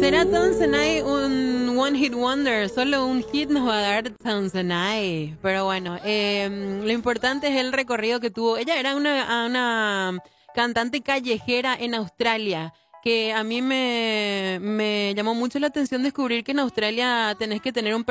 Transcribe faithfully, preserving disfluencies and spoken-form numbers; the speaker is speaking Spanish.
¿Será Tanzanite un one hit wonder? Solo un hit nos va a dar Tanzanite. Pero bueno, eh, lo importante es el recorrido que tuvo. Ella era una, una cantante callejera en Australia, que a mí me, me llamó mucho la atención descubrir que en Australia tenés que tener un